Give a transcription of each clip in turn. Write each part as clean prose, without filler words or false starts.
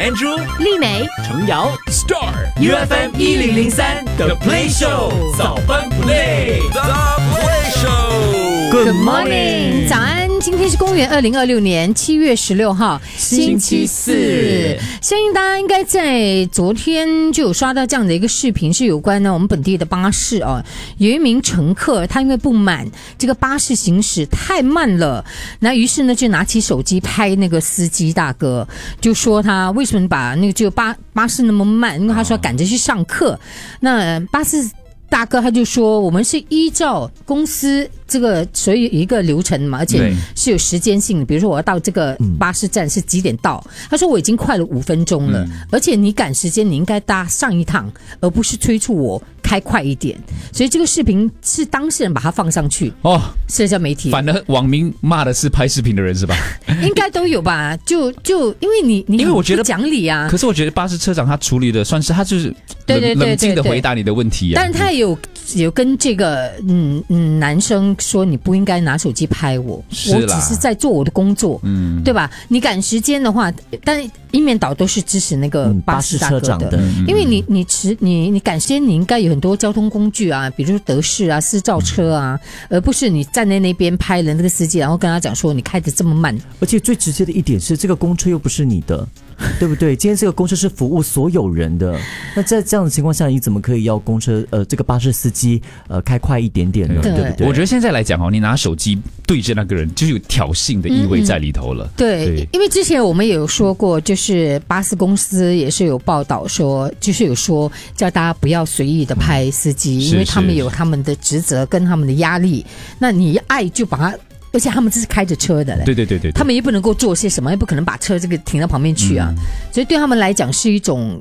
Andrew、 丽美、 程瑶、Star UFM 1003 The Play Show 早班不累 The Play Show。 Good morning， 早安！今天是公元2026年7月16号，星期四。相信大家应该在昨天就有刷到这样的一个视频，是有关呢我们本地的巴士哦，有一名乘客他因为不满这个巴士行驶太慢了，那于是呢就拿起手机拍那个司机大哥，就说他为什么把那个就巴士那么慢，因为他说赶着去上课。那巴士大哥他就说，我们是依照公司这个所以有一个流程嘛，而且是有时间性的，比如说我要到这个巴士站是几点到，他说我已经快了5分钟了，而且你赶时间你应该搭上一趟，而不是催促我开快一点。所以这个视频是当事人把它放上去哦，社交媒体， 反而网民骂的是拍视频的人是吧？ 应该都有吧？就因为你因为我觉得讲理啊， 可是我觉得巴士车长他处理的算是他就是冷静的回答你的问题啊， 但他有跟这个男生说你不应该拿手机拍我只是在做我的工作，对吧？你赶时间的话，但一面倒都是支持那个巴士大哥的，因为你赶时间，你应该有很多交通工具啊，比如说德士啊、私造车啊，而不是你站在那边拍了那个司机，然后跟他讲说你开得这么慢。 而且最直接的一点是，这个公车又不是你的。对不对？今天这个公车是服务所有人的，那在这样的情况下，你怎么可以要公车这个巴士司机开快一点点呢？对不对？ 我觉得现在来讲哦，你拿手机对着那个人，就有挑衅的意味在里头了。 对，因为之前我们也有说过，就是巴士公司也是有报道说，就是有说叫大家不要随意的拍司机，因为他们有他们的职责跟他们的压力，那你爱就把他。而且他们这是开着车的嘞， 对，他们也不能够做些什么，也不可能把车这个停到旁边去啊，所以对他们来讲是一种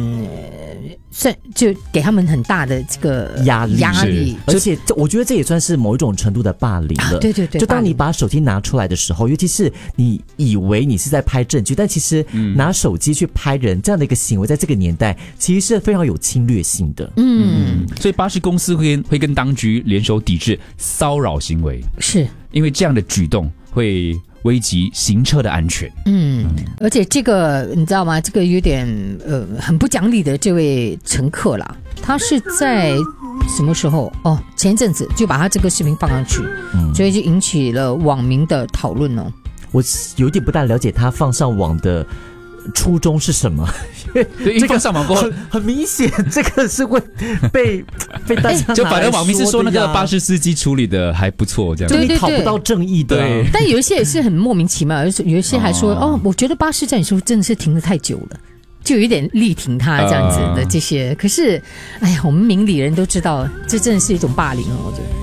就给他们很大的这个压力， 而且我觉得这也算是某一种程度的霸凌了。 对， 就当你把手机拿出来的时候，尤其是你以为你是在拍证据，但其实拿手机去拍人这样的一个行为，在这个年代其实是非常有侵略性的。 所以巴士公司会跟当局联手抵制骚扰行为， 是因为这样的举动会危及行车的安全。 而且这个你知道吗？这个有点很不讲理的这位乘客啦，他是在什么时候？前阵子就把他这个视频放上去，所以就引起了网民的讨论哦。 我有点不大了解他放上网的初衷是什么？ 对，这个上网过后很明显，这个是会被大家就反正网民是说那个巴士司机处理的还不错，这样就你讨不到正义的。 对，但有一些也是很莫名其妙，有一些还说我觉得巴士站有时候真的是停得太久了。就有一点力挺他这样子的这些，可是，哎呀，我们明理人都知道，这真的是一种霸凌哦，我觉得。